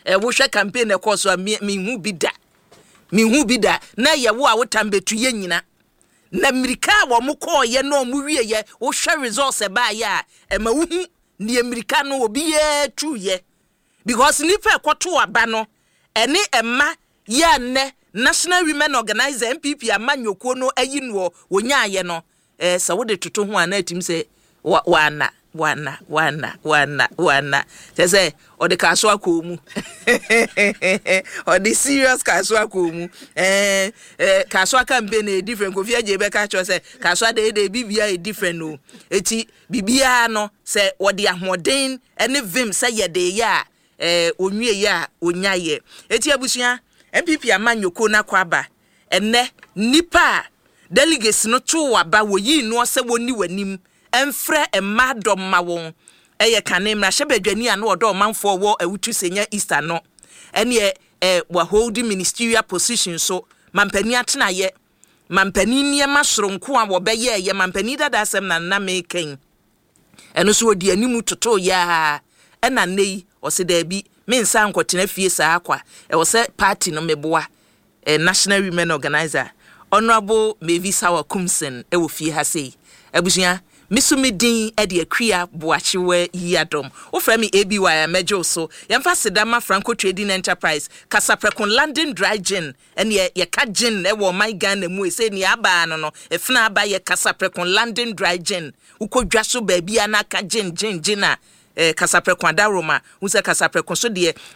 wo hwe campaign e course a me hu bi da na ye wo a wotambetu ye nyina na Amerika wo mo call ye no mo wie ye wo hwe results e ba ye a ma wo hu ni Amerika no obi ye true ye because nipa ekoto aba no ene emma ye ne National Women Organizer MPP amanyoko no ayi no wonya ye no se wo de toto ho ana atim se wana say or the kaswa komu or the serious kaswa komu kaswa campaign different ko fia je be ka cho say kaswa de bibia different no eti bibia no say or the ahoden ene vim say ye de ya onwie ya onyaye eti abusua MPP amanyoko na kwaba ene nipa delegates no to waba wo yi no se woni wanim enfre emadom ma won eye kanem na hyebadwani ane odo manfo wo awutu senya Easter no ene wa holding ministerial position so mampani atena ye mampani niema soronko a wo beye ye mampani dada asem na meken eno so odi animu toto ya ena nei o se da bi me nsa nkotena fie saa akwa wo se party no meboa National Women Organizer Honorable Mavis Hawa Kumsen wo fie ha sei abusia Misumidin edi akria boachiwe yadom. Ofremi ABY mejo so. Yamfa Sedama Franco Trading Enterprise. Kasaprekon London Dry Gin. And ye ka gin ewo my gun mu se ni aba no. Efna aba ye Kasaprekon London Dry Gin. Uko dwaso baby anaka gin gina. Kasaprekon Daroma. Unse Kasaprekon so de